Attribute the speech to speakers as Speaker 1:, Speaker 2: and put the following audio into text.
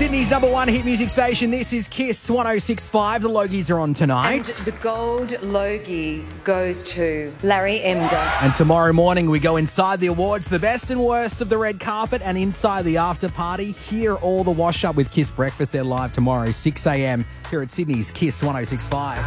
Speaker 1: Sydney's number one hit music station. This is Kiss 106.5. The Logies are on tonight.
Speaker 2: And the gold Logie goes to Larry Emder.
Speaker 1: And tomorrow morning we go inside the awards, the best and worst of the red carpet, and inside the after party. Hear all the wash up with Kiss Breakfast. They're live tomorrow, 6 a.m. here at Sydney's Kiss 106.5.